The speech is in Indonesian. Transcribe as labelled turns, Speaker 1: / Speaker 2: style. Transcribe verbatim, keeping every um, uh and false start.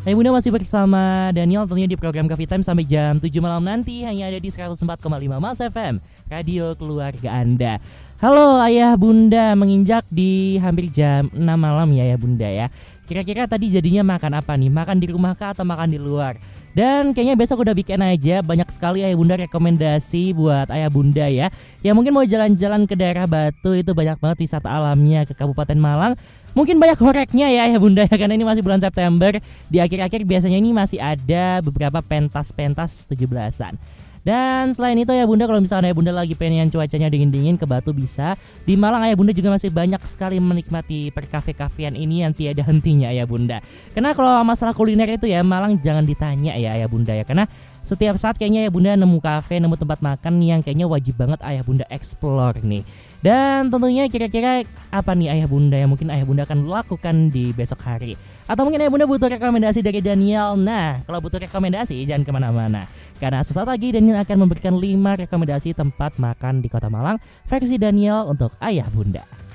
Speaker 1: Ayah Bunda masih bersama Daniel tentunya di program Coffee Time sampai jam tujuh malam nanti hanya ada di seratus empat koma lima Mas F M, radio keluarga Anda. Halo Ayah Bunda, menginjak di hampir jam enam malam ya Ayah Bunda ya. Kira-kira tadi jadinya makan apa nih? Makan di rumah kah atau makan di luar? Dan kayaknya besok udah bikin aja banyak sekali Ayah Bunda rekomendasi buat Ayah Bunda ya. Ya mungkin mau jalan-jalan ke daerah Batu itu banyak banget wisata alamnya, ke Kabupaten Malang. Mungkin banyak horeknya ya Ayah Bunda ya, karena ini masih bulan September. Di akhir-akhir biasanya ini masih ada beberapa pentas-pentas tujuh belasan. Dan selain itu Ayah Bunda, kalau misalnya Ayah Bunda lagi pengen cuacanya dingin-dingin ke Batu bisa. Di Malang Ayah Bunda juga masih banyak sekali menikmati perkafe-kafean ini yang tiada hentinya Ayah Bunda. Karena kalau masalah kuliner itu ya Malang jangan ditanya ya Ayah Bunda ya. Karena setiap saat kayaknya Ayah Bunda nemu kafe, nemu tempat makan yang kayaknya wajib banget Ayah Bunda explore nih. Dan tentunya kira-kira apa nih Ayah Bunda yang mungkin Ayah Bunda akan lakukan di besok hari. Atau mungkin Ayah Bunda butuh rekomendasi dari Daniel. Nah, kalau butuh rekomendasi jangan kemana-mana. Karena sesaat lagi Daniel akan memberikan lima rekomendasi tempat makan di Kota Malang versi Daniel untuk Ayah Bunda.